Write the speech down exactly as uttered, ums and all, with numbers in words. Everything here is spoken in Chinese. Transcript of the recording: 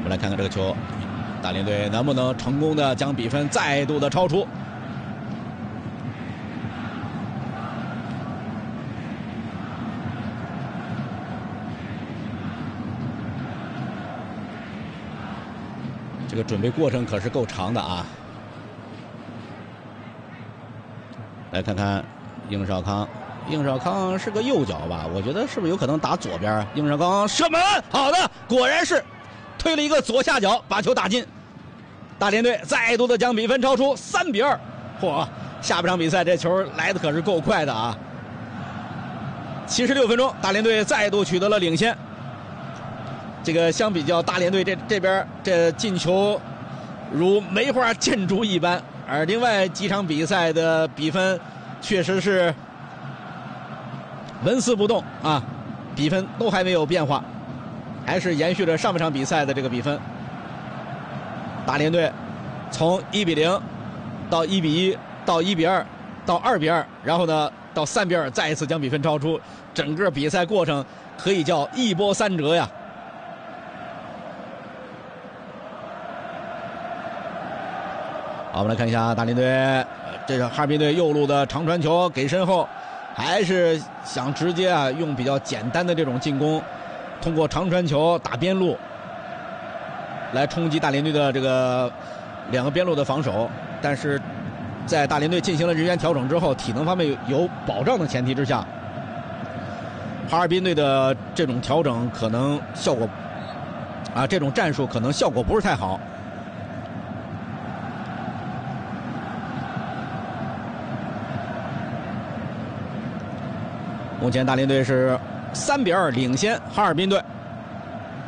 们来看看这个球，大连队能不能成功的将比分再度的超出？这个准备过程可是够长的啊！来看看应少康，应少康是个右脚吧？我觉得是不是有可能打左边？应少康射门，好的，果然是推了一个左下角，把球打进。大连队再度的将比分超出三比二。嚯，下半场比赛这球来的可是够快的啊！七十六分钟，大连队再度取得了领先。这个相比较大连队这这边这进球如梅花溅竹一般，而另外几场比赛的比分确实是纹丝不动啊，比分都还没有变化，还是延续着上半场比赛的这个比分。大连队从一比零到一比一到一比二到二比二，然后呢到三比二，再一次将比分超出，整个比赛过程可以叫一波三折呀。好，我们来看一下大连队，这是哈尔滨队右路的长传球给身后，还是想直接啊用比较简单的这种进攻，通过长传球打边路来冲击大连队的这个两个边路的防守。但是在大连队进行了人员调整之后，体能方面有保障的前提之下，哈尔滨队的这种调整可能效果啊这种战术可能效果不是太好。目前大连队是三比二领先哈尔滨队。